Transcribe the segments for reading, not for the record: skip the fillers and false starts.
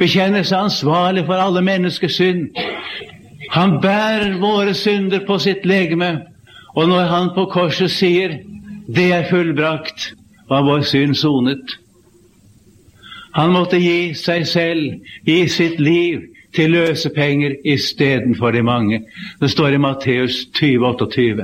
bekjenner seg ansvarlig for alle menneskers synd. Han bærer våre synder på sitt legeme, og når han på korset sier, det er fullbrakt, var vår synd sonet. Han måtte gi seg selv, gi sitt liv til løsepenger i stedet for de mange. Det står i Matteus 20:28.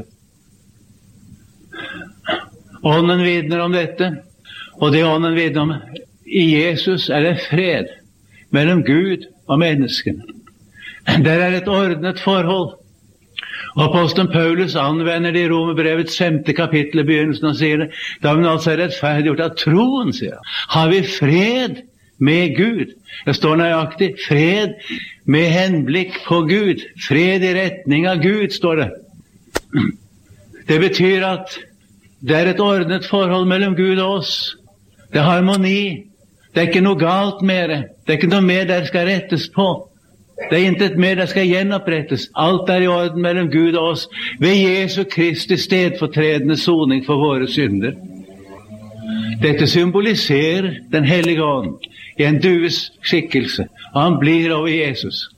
Ånden vitner om dette, og det ånden vitner om, i Jesus er det fred mellom Gud og menneskene. Der er et ordnet forhold. Og apostelen Paulus anvender det i Romerbrevets 5. kapittel i begynnelsen og sier det, da vi altså er rettferdiggjort av troen, sier han, har vi fred med Gud. Det står nøyaktig, fred med henblikk på Gud. Fred i retning av Gud, står det. Det betyr at det er et ordnet forhold mellom Gud og oss. Det er harmoni. Det er ikke noe galt med det. Det er ikke noe mer der skal rettes på. Det er intet mer der skal gjenopprettes. Alt er i orden mellom Gud og oss ved Jesu Kristi stedfortredende soning for våre synder. Dette symboliserer den hellige ånd i en dues skikkelse, og han blir over Jesus.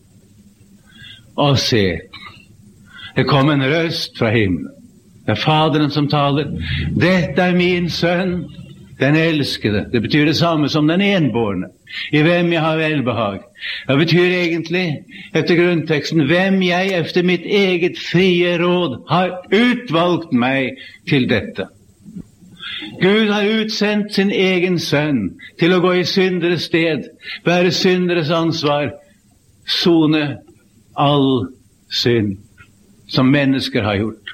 Og se, det kom en røst fra himmelen. Det er Faderen som taler. Dette er min sønn, den elskede. Det betyr det samme som den enbårne, i hvem jeg har velbehag. Det betyr egentlig, etter grunnteksten, hvem jeg efter mitt eget frie råd har utvalgt meg til dette. Gud har utsendt sin egen sønn til å gå i synderes sted, bære synderes ansvar, sone all synd som mennesker har gjort.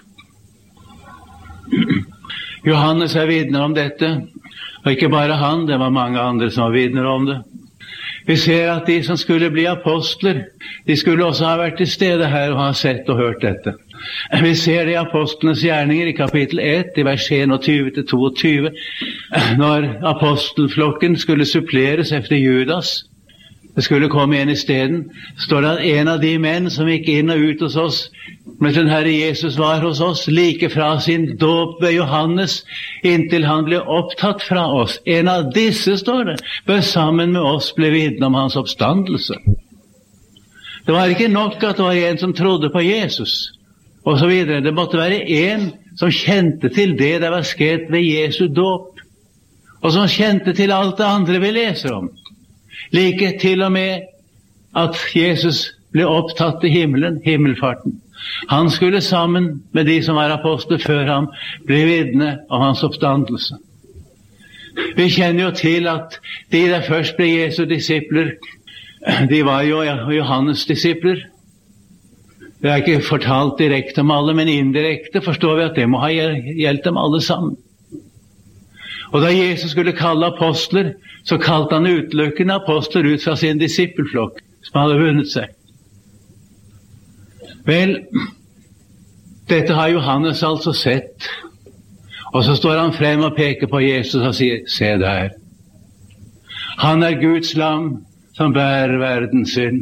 Johannes er vitner om dette, og ikke bare han, det var mange andre som var vitner om det. Vi ser at de som skulle bli apostler, de skulle også ha vært til stede her og ha sett og hørt dette. Vi ser det i apostlenes gjerninger i kapittel 1, i vers 21-22, når apostelflokken skulle suppleres efter Judas. Det skulle komme en i stedet. Står det at en av de menn som gikk inn og ut hos oss, mens den Herre Jesus var hos oss, like fra sin dåp ved Johannes, inntil han ble opptatt fra oss. En av disse, står det, bør sammen med oss bli vitne om hans oppstandelse. Det var ikke nok at det var en som trodde på Jesus, og så videre. Det måtte være en som kjente til det der var skjedd ved Jesu dåp, og som kjente til alt det andre vi leser om. Like til og med at Jesus ble opptatt til himmelen, himmelfarten. Han skulle sammen med de som var apostler før ham bli vitne om hans oppstandelse. Vi kjenner jo til at de der først ble Jesu disipler, de var jo Johannes disipler. Det er ikke fortalt direkte om alle, men indirekte forstår vi at det må ha gjeldt dem alle sammen. Og da Jesus skulle kalle apostler, så kalte han utelukkende apostler ut fra sin disippelflokk, som hadde vunnet seg. Vel, dette har Johannes altså sett, og så står han frem og peker på Jesus og sier, se der. Han er Guds lam som bærer verdens synd.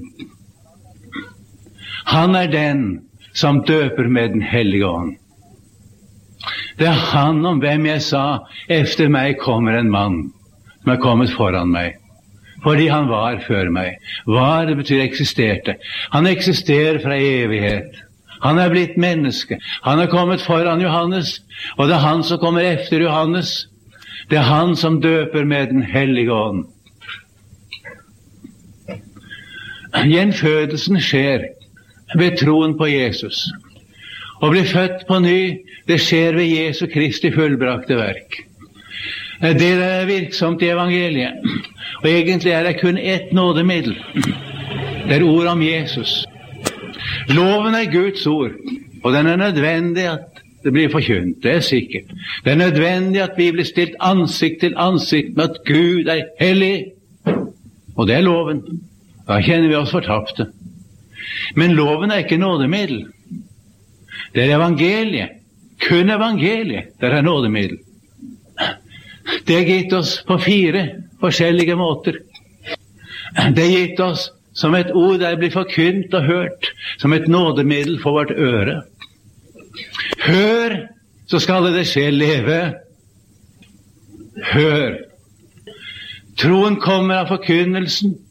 Han er den som døper med den hellige ånd. Det er han om hvem jeg sa, efter meg kommer en mann som er kommet foran meg. Fordi han var før meg. Var, det betyr eksisterte. Han eksisterer fra evighet. Han er blitt menneske. Han er kommet foran Johannes, og det er han som kommer efter Johannes. Det er han som døper med den hellige ånd. Gjenfødelsen skjer ved troen på Jesus. Å bli født på ny, det skjer ved Jesu Kristi fullbrakte verk. Det er virksomt i evangeliet. Og egentlig er det kun ett nådemiddel. Det er ord om Jesus. Loven er Guds ord, og den er nødvendig at det blir forkynt, det er sikkert. Det er nødvendig at vi blir stilt ansikt til ansikt med at Gud er hellig. Og det er loven. Da kjenner vi oss fortapte. Men loven er ikke nådemiddel. Det er evangeliet. Kun evangeliet, det er nådemiddel. Det er gitt oss på 4 forskjellige måter. Det er gitt oss som et ord der blir forkynt og hørt, som et nådemiddel for vårt øre. Hør, så skal det skje leve. Hør. Troen kommer av forkynnelsen,